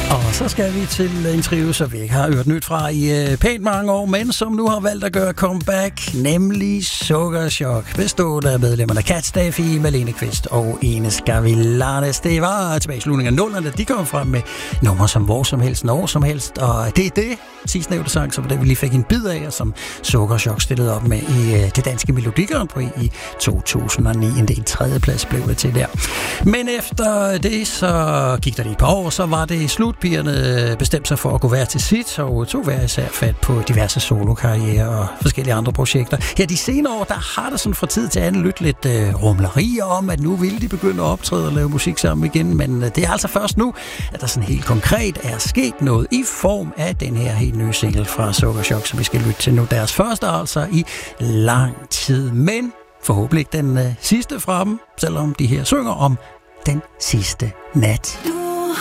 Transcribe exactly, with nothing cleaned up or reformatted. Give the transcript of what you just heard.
Og så skal vi til en trio, som vi ikke har hørt nyt fra i øh, pænt mange år, men som nu har valgt at gøre comeback, nemlig Sukkerchok, bestående af medlemmerne Kat Steffi, Malene Kvist og Ines Gavilanes. Det var tilbage i slutningen af nullerne, de kom frem med nummer som Hvor som helst, Når som helst, og det er det sidstnævnte sang, som det vi lige fik en bid af, og som Sukkerchok stillede op med i øh, det danske Melodi Grand Prix i to tusind og ni. En del tredje plads blev det til der. Men efter det, så gik der lige et par år, så var det slut. Pigerne bestemte sig for at gå hver til sit, og tog hver især fat på diverse solokarrierer og forskellige andre projekter. Her de senere år, der har der sådan fra tid til anden lyttet lidt øh, rumlerier om, at nu ville de begynde at optræde og lave musik sammen igen, men øh, det er altså først nu, at der sådan helt konkret er sket noget i form af den her helt nye single fra Sukkerchok, som vi skal lytte til nu. Deres første altså i lang tid, men forhåbentlig den øh, sidste fra dem, selvom de her synger om den sidste nat.